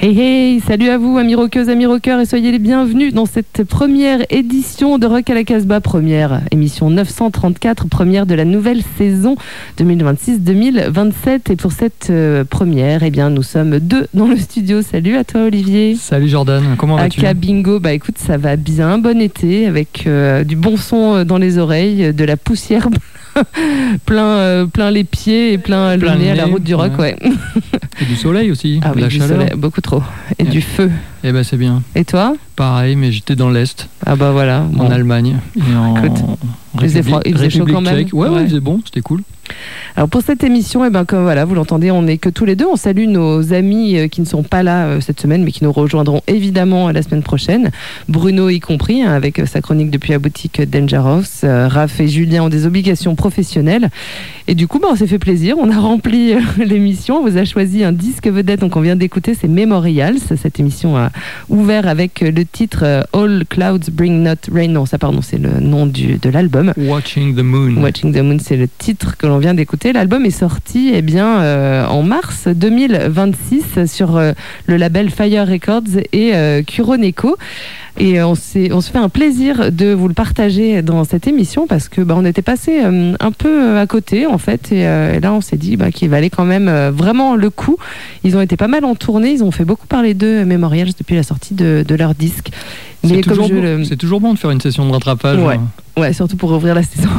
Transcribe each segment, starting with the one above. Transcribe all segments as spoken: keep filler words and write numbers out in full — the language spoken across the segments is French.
Hey hey, salut à vous amis rockeuses, amis rockeurs et soyez les bienvenus dans cette première édition de Rock à la Casbah, première émission neuf cent trente-quatre, première de la nouvelle saison deux mille vingt-six deux mille vingt-sept. Et pour cette euh, première, eh bien, nous sommes deux dans le studio. Salut à toi Olivier. Salut Jordan, comment vas-tu? Aka Bingo, bah écoute, ça va bien, bon été avec euh, du bon son dans les oreilles, de la poussière plein, euh, plein les pieds et plein, plein le nez à la route du rock, ouais. ouais. Et du soleil aussi, ah de oui, la du chaleur. Soleil, beaucoup trop. Et, et du feu. Eh ben c'est bien. Et toi? Pareil, mais j'étais dans l'Est. Ah bah voilà. En bon. Allemagne. Et en Écoute, République, il faisait chaud quand même. Ouais, ouais, ouais, il faisait bon, c'était cool. Alors pour cette émission, eh ben, comme voilà, vous l'entendez, on n'est que tous les deux. On salue nos amis euh, qui ne sont pas là euh, cette semaine, mais qui nous rejoindront évidemment la semaine prochaine. Bruno y compris, hein, avec euh, sa chronique depuis la boutique Dangerous. Euh, Raph et Julien ont des obligations professionnelles. Et du coup, bah, on s'est fait plaisir. On a rempli euh, l'émission. On vous a choisi un disque vedette. Donc on vient d'écouter, c'est Memorials. Cette émission a ouvert avec le titre euh, All Clouds Bring Not Rain. Non, ça pardon, c'est le nom du, de l'album. Watching the Moon. Watching the Moon, c'est le titre que l'on vient d'écouter. L'album est sorti eh bien, euh, en mars deux mille vingt-six sur euh, le label Fire Records et euh, Kuroneko. Et euh, on, s'est, on se fait un plaisir de vous le partager dans cette émission parce que bah, on était passé euh, un peu à côté en fait. Et, euh, et là, on s'est dit bah, qu'il valait quand même euh, vraiment le coup. Ils ont été pas mal en tournée. Ils ont fait beaucoup parler d'eux, Memorials, depuis la sortie de, de leur disque. C'est, Mais toujours comme bon, le... c'est toujours bon de faire une session de rattrapage. Ouais. Hein. Ouais, surtout pour ouvrir la saison.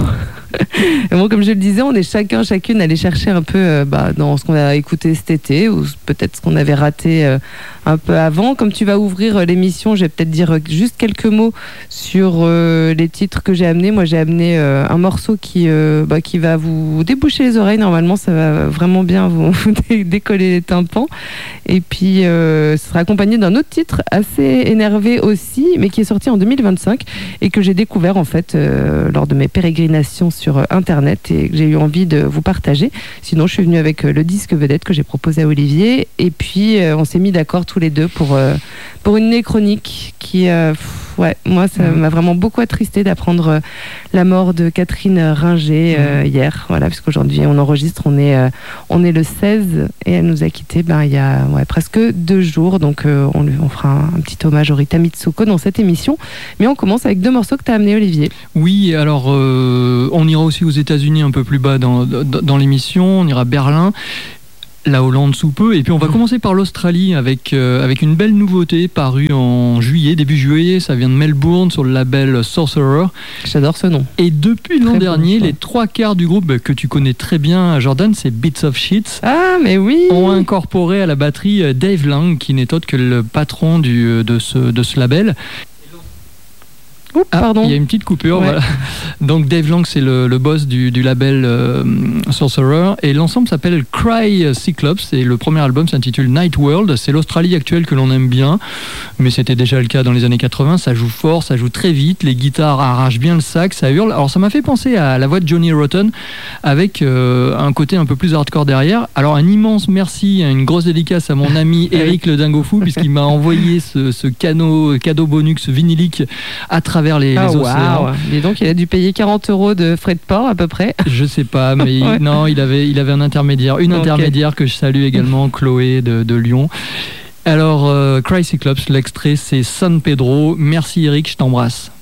Et bon, comme je le disais, on est chacun, chacune allé chercher un peu euh, bah, dans ce qu'on a écouté cet été ou peut-être ce qu'on avait raté euh, un peu avant. Comme tu vas ouvrir euh, l'émission, je vais peut-être dire euh, juste quelques mots sur euh, les titres que j'ai amenés. Moi, j'ai amené euh, un morceau qui, euh, bah, qui va vous déboucher les oreilles. Normalement, ça va vraiment bien vous, vous décoller les tympans. Et puis, euh, ce sera accompagné d'un autre titre assez énervé aussi, mais qui est sorti en deux mille vingt-cinq et que j'ai découvert en fait euh, lors de mes pérégrinations sur euh, internet et que j'ai eu envie de vous partager. Sinon, je suis venue avec euh, le disque vedette que j'ai proposé à Olivier et puis euh, on s'est mis d'accord tous les deux pour, euh, pour une chronique qui, euh, pff, ouais, moi ça mmh. m'a vraiment beaucoup attristé d'apprendre euh, la mort de Catherine Ringer euh, mmh. hier, voilà, puisqu'aujourd'hui on enregistre, on est, euh, on est le seize et elle nous a quittés ben, il y a ouais, presque deux jours, donc euh, on, lui, on fera un, un petit hommage au Rita Mitsuko dans cette émission, mais on commence avec deux morceaux que tu as amenés Olivier. Oui, alors euh, on ira aussi aux États-Unis un peu plus bas dans, dans, dans l'émission, on ira à Berlin, la Hollande sous peu, et puis on va commencer par l'Australie avec, euh, avec une belle nouveauté parue en juillet, début juillet, ça vient de Melbourne sur le label Sorcerer. J'adore ce nom. Et depuis l'an très dernier, bon les trois quarts du groupe que tu connais très bien, Jordan, c'est Bits of Shit. Ah, mais oui! Ont incorporé à la batterie Dave Lang, qui n'est autre que le patron du, de, ce, de ce label. Oups, ah, pardon. Il y a une petite coupure. Ouais. Voilà. Donc Dave Lang, c'est le, le boss du, du label euh, Sorcerer. Et l'ensemble s'appelle Cry Cyclops. Et le premier album s'intitule Night World. C'est l'Australie actuelle que l'on aime bien. Mais c'était déjà le cas dans les années quatre-vingts. Ça joue fort, ça joue très vite. Les guitares arrachent bien le sac, ça hurle. Alors ça m'a fait penser à la voix de Johnny Rotten avec euh, un côté un peu plus hardcore derrière. Alors un immense merci, une grosse dédicace à mon ami Eric le Dingo Fou, puisqu'il m'a envoyé ce, ce cadeau, cadeau bonus vinilique à travers les, ah, les océans. Wow. Et donc il a dû payer quarante euros de frais de port à peu près. Je sais pas, mais ouais. il, non, il avait, il avait un intermédiaire, une okay. intermédiaire que je salue également, Chloé de, de Lyon. Alors, euh, Cry Cyclops, l'extrait c'est San Pedro. Merci Eric, je t'embrasse.